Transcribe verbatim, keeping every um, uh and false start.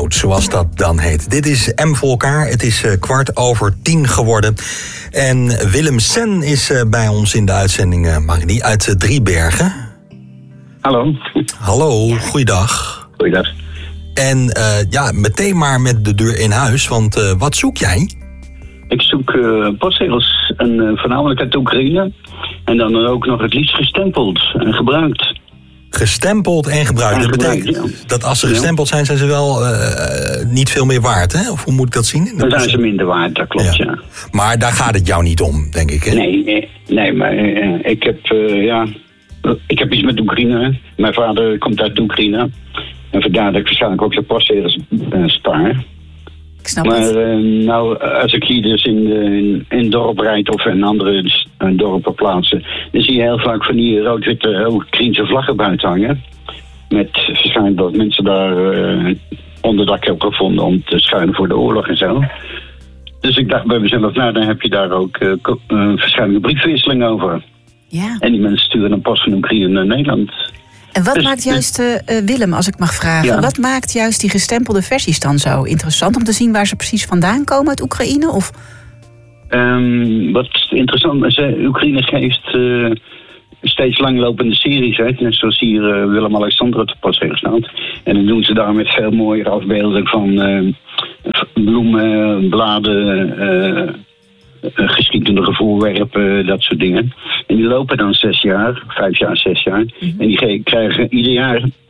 Out, zoals dat dan heet. Dit is M voor elkaar. Het is uh, kwart over tien geworden. En Willem Sen is uh, bij ons in de uitzending, uh, Marie, uit uh, Driebergen. Hallo. Hallo, goeiedag. Goeiedag. En uh, ja, meteen maar met de deur in huis, want uh, wat zoek jij? Ik zoek uh, postzegels, en uh, voornamelijk uit Oekraïne. En dan ook nog het liefst gestempeld en gebruikt. Gestempeld en gebruikt. En dat gebruikt, betekent ja. dat als ze gestempeld zijn, zijn ze wel uh, niet veel meer waard, hè? Of hoe moet ik dat zien? Dan zijn ze minder waard, dat klopt, ja. ja. Maar daar gaat het jou niet om, denk ik, hè? Nee, nee, nee maar uh, ik heb, uh, ja... Ik heb iets met Oekraïne. Mijn vader komt uit Oekraïne. En vandaar dat ik waarschijnlijk ook de postzegels uh, spaar. Ik snap maar het. Uh, nou, als ik hier dus in, in, in dorp rijd of in andere uh, dorpen plaatsen, dan zie je heel vaak van die rood-witte Oekraïnse vlaggen buiten hangen. Met waarschijnlijk dat mensen daar uh, onderdak hebben gevonden om te schuilen voor de oorlog en zo. Dus ik dacht bij mezelf, nou dan heb je daar ook uh, uh, waarschijnlijk een briefwisseling over. Ja. En die mensen sturen een post van Oekraïne naar Nederland. En wat dus, maakt juist, uh, Willem, als ik mag vragen... Ja. wat maakt juist die gestempelde versies dan zo interessant? Om te zien waar ze precies vandaan komen uit Oekraïne? Of? Um, wat interessant is, uh, Oekraïne geeft uh, steeds langlopende series uit. Net zoals hier uh, Willem-Alexander op de postzegel staat. En dan doen ze daar met veel mooiere afbeeldingen van uh, bloemen, bladen... Uh, Uh, geschiedkundige voorwerpen, dat soort dingen. En die lopen dan zes jaar, vijf jaar, zes jaar. Mm-hmm. En die ge- krijgen ieder jaar